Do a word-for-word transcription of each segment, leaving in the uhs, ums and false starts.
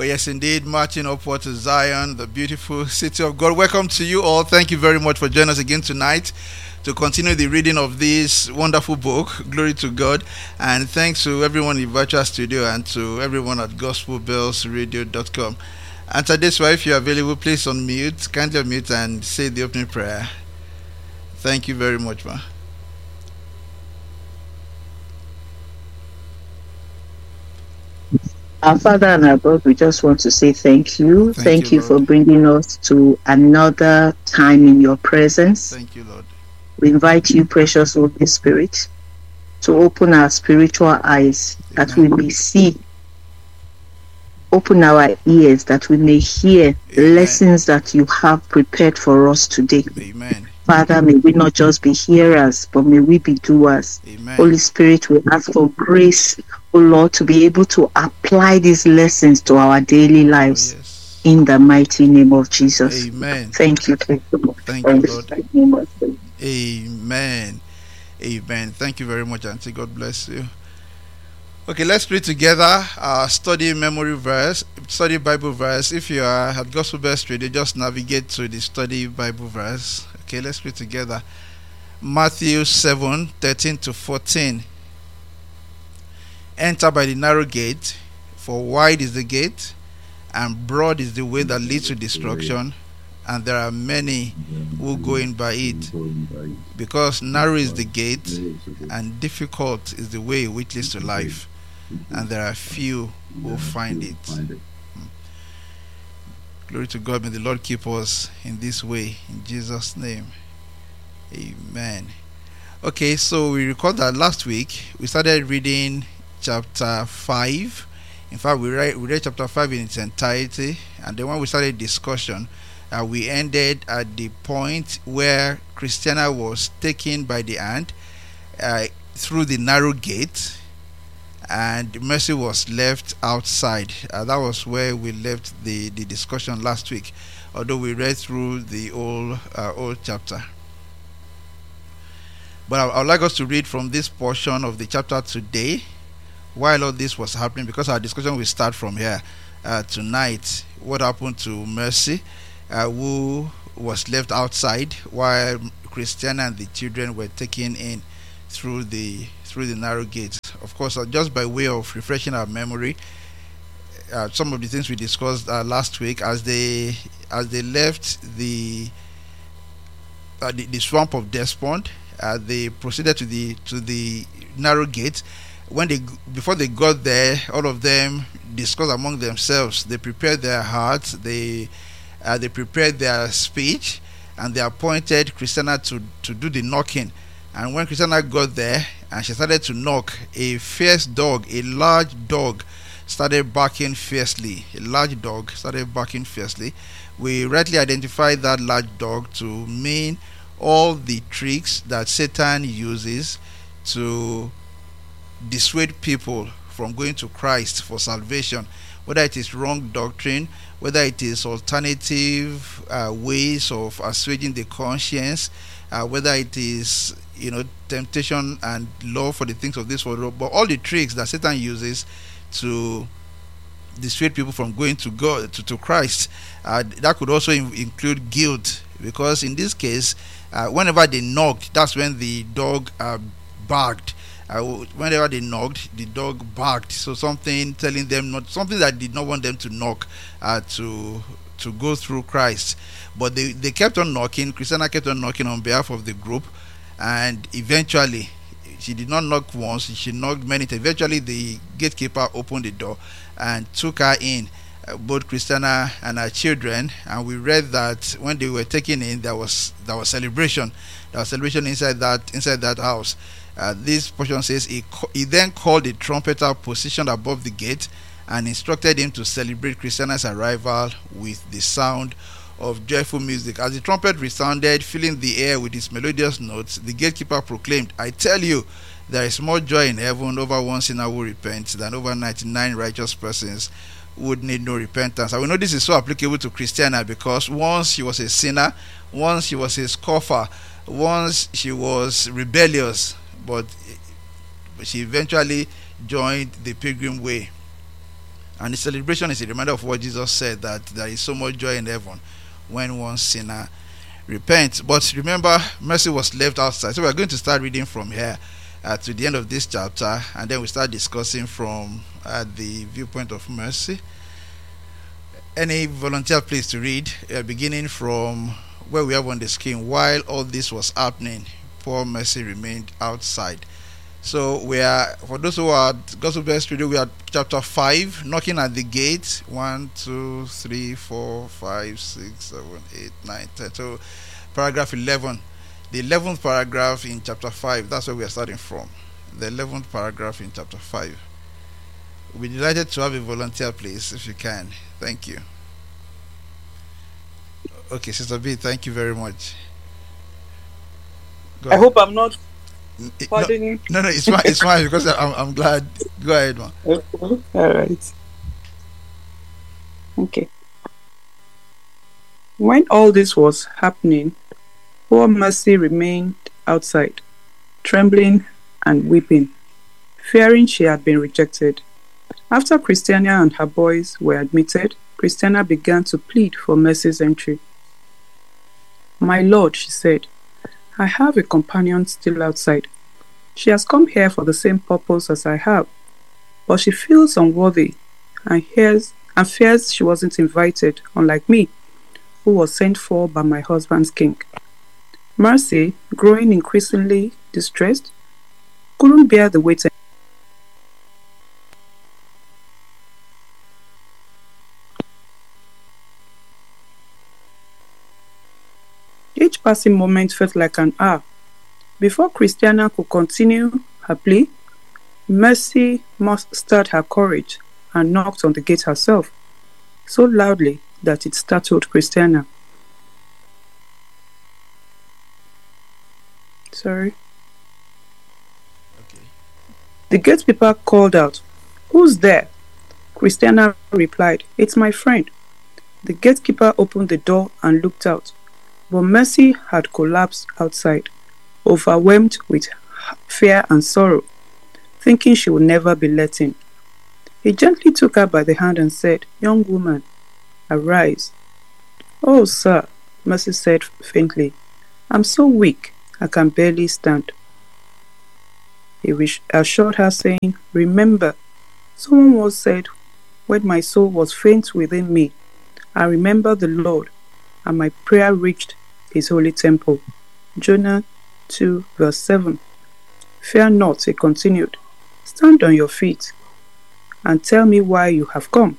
yes, indeed, marching upward to Zion, the beautiful city of God. Welcome to you all. Thank you very much for joining us again tonight to continue the reading of this wonderful book. Glory to God. And thanks to everyone in virtual studio and to everyone at gospel bells radio dot com. And today's why, if you're available, please unmute, kindly unmute and say the opening prayer. Thank you very much, ma. Our Father and our God, we just want to say thank you. Thank Thank, you, you, for Lord. bringing us to another time in your presence. Thank you, Lord. We invite you, precious Holy Spirit, to open our spiritual eyes that we Amen. may see, open our ears that we may hear the Amen. lessons that you have prepared for us today. Amen. Father, may we not just be hearers, but may we be doers. Amen. Holy Spirit, we ask for grace, O Lord, to be able to apply these lessons to our daily Oh, lives. yes. In the mighty name of Jesus. Amen. Thank you. Thank you, Lord. Thank you, Lord. Thank you, Lord. Amen. Amen. Thank you very much, Auntie. God bless you. Okay, let's read together our study memory verse, study Bible verse. If you are at Gospel Best Radio, just navigate to the study Bible verse. Okay, let's read together. Matthew seven, thirteen to fourteen. Enter by the narrow gate, for wide is the gate, and broad is the way that leads to destruction, and there are many who go in by it. Because narrow is the gate, and difficult is the way which leads to life, and there are few who find it. Glory to God. May the Lord keep us in this way. In Jesus' name. Amen. Okay, so we recall that last week we started reading chapter five. In fact, we read, we read chapter five in its entirety. And then when we started discussion, uh, we ended at the point where Christiana was taken by the hand uh, through the narrow gate, and Mercy was left outside. Uh, that was where we left the, the discussion last week, although we read through the whole, uh, whole chapter. But I, I would like us to read from this portion of the chapter today while all this was happening, because our discussion will start from here uh, tonight. What happened to Mercy, uh, who was left outside while Christiana and the children were taken in through the through the narrow gate. Of course, uh, just by way of refreshing our memory, uh, some of the things we discussed uh, last week, as they as they left the uh, the, the swamp of Despond, uh, they proceeded to the to the narrow gate. When they before they got there, all of them discussed among themselves. They prepared their hearts. They uh, they prepared their speech, and they appointed Christiana to to do the knocking. And when Christiana got there and she started to knock, a fierce dog, a large dog, started barking fiercely. A large dog started barking fiercely. We rightly identified that large dog to mean all the tricks that Satan uses to dissuade people from going to Christ for salvation, whether it is wrong doctrine, whether it is alternative uh, ways of assuaging the conscience, uh, whether it is, you know, temptation and love for the things of this world, but all the tricks that Satan uses to dissuade people from going to God, to, to Christ. Uh, that could also in, include guilt, because in this case, uh, whenever they knocked, that's when the dog uh, barked. Uh, whenever they knocked, the dog barked. So something telling them not something that did not want them to knock, uh, to to go through Christ. But they, they kept on knocking. Christiana kept on knocking on behalf of the group, and eventually, she did not knock once, she knocked many times. Eventually, the gatekeeper opened the door and took her in, uh, both Christiana and her children. And we read that when they were taken in, there was there was celebration. There was celebration inside that inside that house. Uh, this portion says he, he then called the trumpeter positioned above the gate and instructed him to celebrate Christiana's arrival with the sound of joyful music. As the trumpet resounded, filling the air with its melodious notes, the gatekeeper proclaimed, "I tell you, there is more joy in heaven over one sinner who repents than over ninety-nine righteous persons who would need no repentance." And we know this is so applicable to Christiana, because once she was a sinner, once she was a scoffer, once she was rebellious, but she eventually joined the pilgrim way. And the celebration is a reminder of what Jesus said, that there is so much joy in heaven when one sinner repents. But remember, mercy was left outside. So we're going to start reading from here uh, to the end of this chapter, and then we start discussing from uh, the viewpoint of mercy. Any volunteer, please, to read, uh, beginning from where we have on the screen. While all this was happening, poor mercy remained outside. So we are, for those who are Gospel Best Studio, we are chapter five, knocking at the gate. One, two, three, four, five, six, seven, eight, nine, ten. So paragraph eleven, the eleventh paragraph in chapter five. That's where we are starting from. The eleventh paragraph in chapter five. We'll be delighted to have a volunteer, please, if you can. Thank you. Okay, Sister B, thank you very much. Go I ahead. hope I'm not. No, no, no, it's fine. It's fine because I'm, I'm glad. Go ahead, man. Okay. All right. Okay. When all this was happening, poor Mercy remained outside, trembling and weeping, fearing she had been rejected. After Christiana and her boys were admitted, Christiana began to plead for Mercy's entry. "My lord," she said, "I have a companion still outside. She has come here for the same purpose as I have, but she feels unworthy and, hears, and fears she wasn't invited, unlike me, who was sent for by my husband's king." Mercy, growing increasingly distressed, couldn't bear the weight. Each passing moment felt like an hour. Before Christiana could continue her plea, Mercy mustered her courage and knocked on the gate herself, so loudly that it startled Christiana. Sorry. Okay. The gatekeeper called out, "Who's there?" Christiana replied, "It's my friend." The gatekeeper opened the door and looked out, but Mercy had collapsed outside, overwhelmed with fear and sorrow, thinking she would never be let in. He gently took her by the hand and said, "Young woman, arise." "Oh, sir," Mercy said faintly, "I'm so weak, I can barely stand." He assured her, saying, "Remember, someone once said, when my soul was faint within me, I remembered the Lord, and my prayer reached his holy temple." Jonah two verse seven. "Fear not," he continued. "Stand on your feet and tell me why you have come."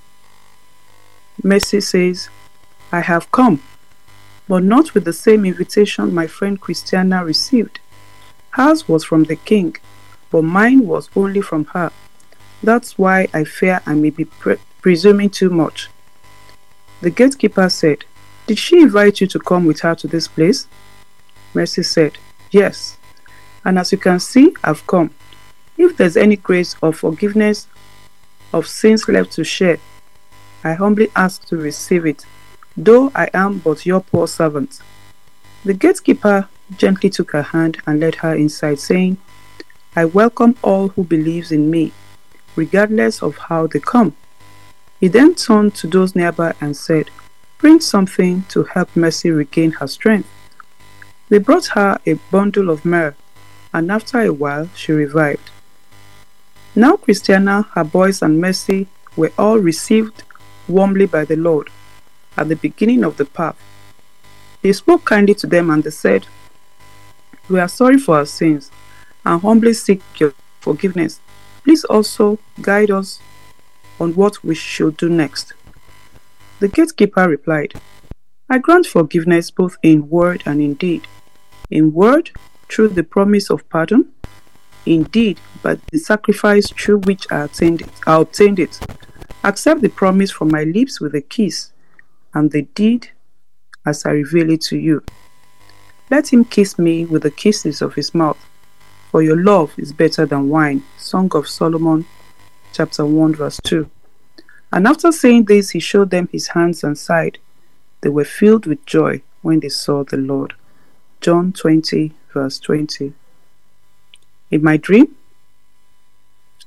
Mercy says, "I have come, but not with the same invitation my friend Christiana received. Hers was from the king, but mine was only from her. That's why I fear I may be pre- presuming too much." The gatekeeper said, "Did she invite you to come with her to this place?" Mercy said, "Yes, and as you can see, I've come. If there's any grace or forgiveness of sins left to share, I humbly ask to receive it, though I am but your poor servant." The gatekeeper gently took her hand and led her inside, saying, "I welcome all who believes in me, regardless of how they come." He then turned to those nearby and said, "Bring something to help Mercy regain her strength." They brought her a bundle of myrrh, and after a while she revived. Now Christiana, her boys, and Mercy were all received warmly by the Lord at the beginning of the path. He spoke kindly to them, and they said, "We are sorry for our sins and humbly seek your forgiveness. Please also guide us on what we should do next." The gatekeeper replied, "I grant forgiveness both in word and in deed. In word, through the promise of pardon; in deed, by the sacrifice through which I obtained it. I obtained it. Accept the promise from my lips with a kiss, and the deed as I reveal it to you. Let him kiss me with the kisses of his mouth, for your love is better than wine." Song of Solomon, chapter one, verse two. And after saying this, he showed them his hands and side. They were filled with joy when they saw the Lord. John twenty, verse twenty. In my dream,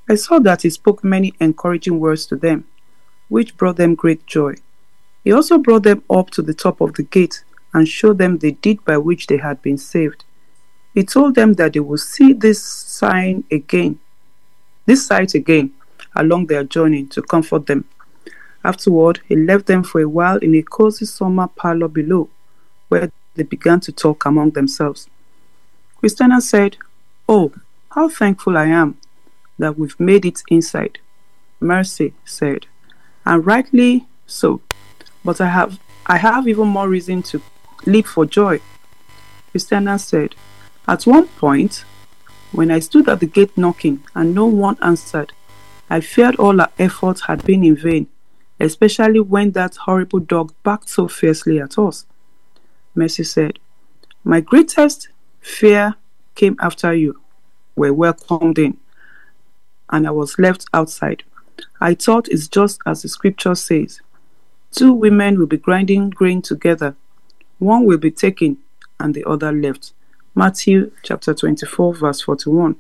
I saw that he spoke many encouraging words to them, which brought them great joy. He also brought them up to the top of the gate and showed them the deed by which they had been saved. He told them that they would see this sign again, this sight again, along their journey to comfort them. Afterward, he left them for a while in a cozy summer parlor below, where they began to talk among themselves. Christiana said, "Oh, how thankful I am that we've made it inside." Mercy said, "And rightly so, but I have I have even more reason to leap for joy." Christiana said, "At one point, when I stood at the gate knocking and no one answered, I feared all our efforts had been in vain, especially when that horrible dog barked so fiercely at us." Mercy said, "My greatest fear came after you were welcomed in, and I was left outside. I thought it's just as the scripture says, two women will be grinding grain together, one will be taken and the other left." Matthew chapter twenty-four verse forty-one.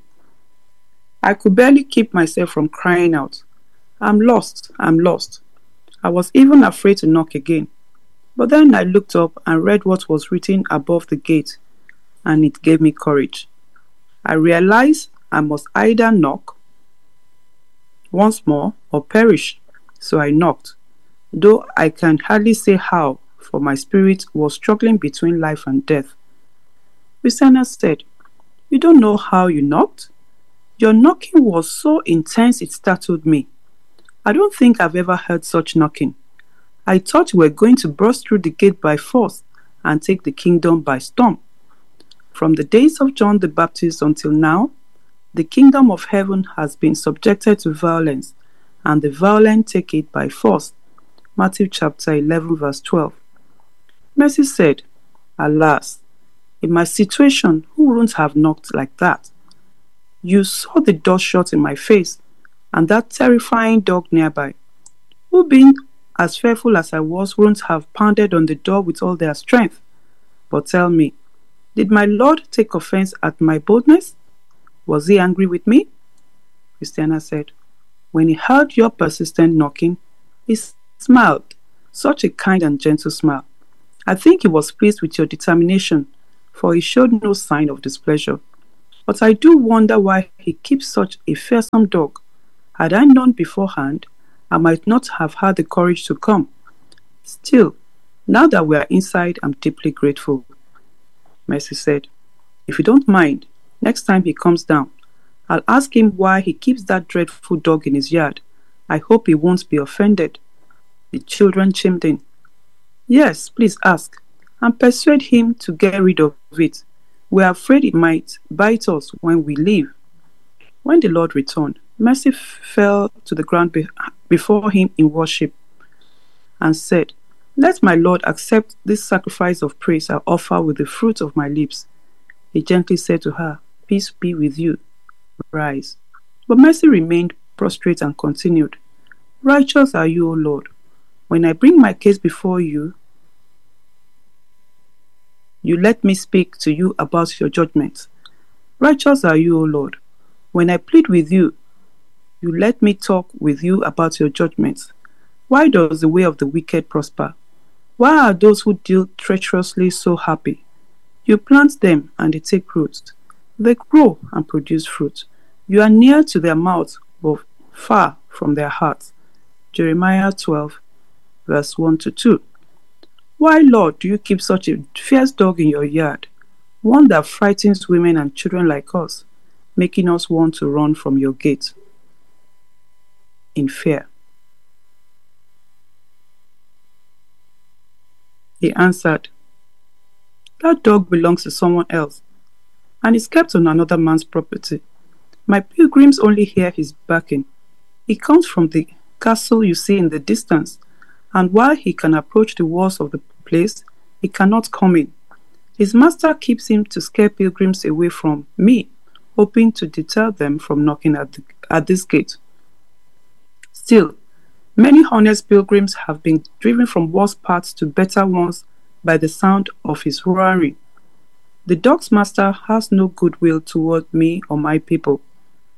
I could barely keep myself from crying out, "I'm lost, I'm lost." I was even afraid to knock again. But then I looked up and read what was written above the gate, and it gave me courage. I realized I must either knock once more or perish, so I knocked, though I can hardly say how, for my spirit was struggling between life and death. Christiana said, "You don't know how you knocked? Your knocking was so intense it startled me. I don't think I've ever heard such knocking. I thought you were going to burst through the gate by force and take the kingdom by storm. From the days of John the Baptist until now, the kingdom of heaven has been subjected to violence, and the violent take it by force." Matthew chapter eleven verse twelve. Mercy said, "Alas, in my situation, who wouldn't have knocked like that? You saw the door shut in my face, and that terrifying dog nearby. Who, being as fearful as I was, wouldn't have pounded on the door with all their strength? But tell me, did my Lord take offense at my boldness? Was he angry with me?" Christiana said, "When he heard your persistent knocking, he smiled, such a kind and gentle smile. I think he was pleased with your determination, for he showed no sign of displeasure. But I do wonder why he keeps such a fearsome dog. Had I known beforehand, I might not have had the courage to come. Still, now that we are inside, I'm deeply grateful." Mercy said, "If you don't mind, next time he comes down, I'll ask him why he keeps that dreadful dog in his yard. I hope he won't be offended." The children chimed in, "Yes, please ask, and persuade him to get rid of it. We're afraid it might bite us when we leave." When the Lord returned, Mercy fell to the ground be- before him in worship and said, "Let my Lord accept this sacrifice of praise I offer with the fruit of my lips." He gently said to her, "Peace be with you. Rise." But Mercy remained prostrate and continued, "Righteous are you, O Lord. When I bring my case before you, you let me speak to you about your judgments. Righteous are you, O Lord. When I plead with you, you let me talk with you about your judgments. Why does the way of the wicked prosper? Why are those who deal treacherously so happy? You plant them and they take root. They grow and produce fruit. You are near to their mouths, but far from their hearts." Jeremiah twelve, verse one to two. Why, Lord, do you keep such a fierce dog in your yard, one that frightens women and children like us, making us want to run from your gate in fear? He answered, "That dog belongs to someone else, and is kept on another man's property. My pilgrims only hear his barking. He comes from the castle you see in the distance, and while he can approach the walls of the place, he cannot come in. His master keeps him to scare pilgrims away from me, hoping to deter them from knocking at, the, at this gate. Still, many honest pilgrims have been driven from worse paths to better ones by the sound of his roaring. The dog's master has no goodwill toward me or my people.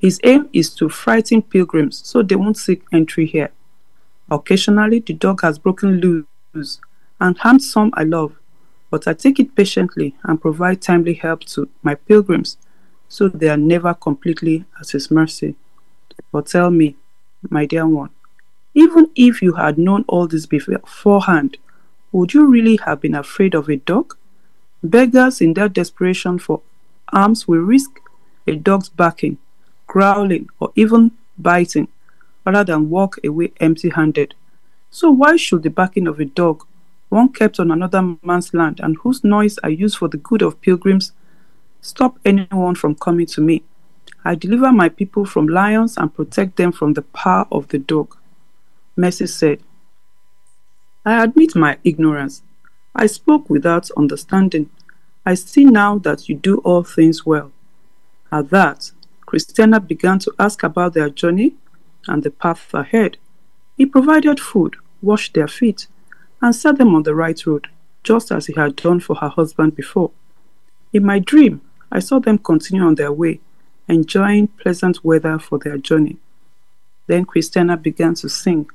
His aim is to frighten pilgrims so they won't seek entry here. Occasionally, the dog has broken loose and harmed some I love, but I take it patiently and provide timely help to my pilgrims so they are never completely at His mercy. But tell me, my dear one, even if you had known all this beforehand, would you really have been afraid of a dog? Beggars in their desperation for alms will risk a dog's barking, growling, or even biting, rather than walk away empty-handed. So why should the barking of a dog, one kept on another man's land and whose noise I use for the good of pilgrims, stop anyone from coming to me? I deliver my people from lions and protect them from the power of the dog. Mercy said, I admit my ignorance. I spoke without understanding. I see now that you do all things well. At that, Christiana began to ask about their journey and the path ahead. He provided food, washed their feet, and set them on the right road, just as he had done for her husband before. In my dream, I saw them continue on their way, enjoying pleasant weather for their journey. Then Christiana began to sing.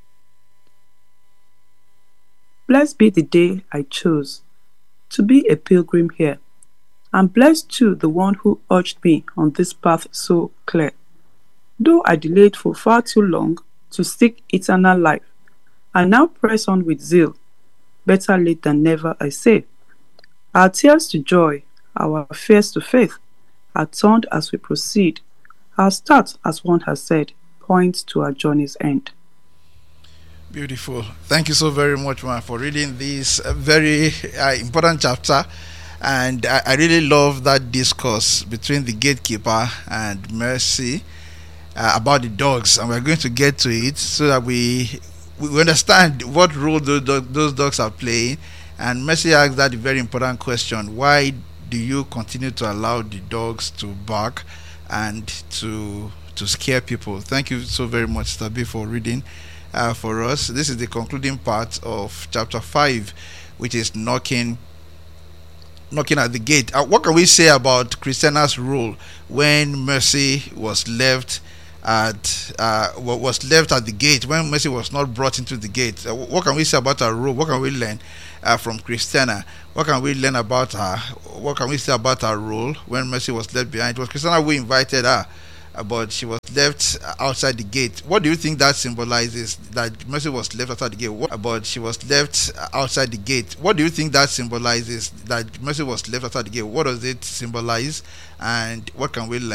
Blessed be the day I chose to be a pilgrim here, and blessed too the one who urged me on this path so clear. Though I delayed for far too long to seek eternal life, I now press on with zeal. Better late than never, I say. Our tears to joy, our fears to faith, are turned as we proceed. Our start, as one has said, points to our journey's end. Beautiful. Thank you so very much, man, for reading this uh, very uh, important chapter. And I, I really love that discourse between the gatekeeper and Mercy uh, about the dogs. And we're going to get to it so that we we understand what role those, those dogs are playing. And Mercy asked that very important question: why do you continue to allow the dogs to bark and to to scare people? Thank you so very much, Tabi, for reading uh, for us. This is the concluding part of chapter five, which is knocking knocking at the gate. Uh, what can we say about Christiana's role when Mercy was left at uh, was left at the gate, when Mercy was not brought into the gate? Uh, what can we say about her role? What can we learn uh, from Christiana? What can we learn about her? What can we say about her role when Mercy was left behind? It was Christiana who invited her, uh, but she was left outside the gate. What do you think that symbolizes? That Mercy was left outside the gate, what, but she was left outside the gate. What do you think that symbolizes? That Mercy was left outside the gate. What does it symbolize, and what can we learn?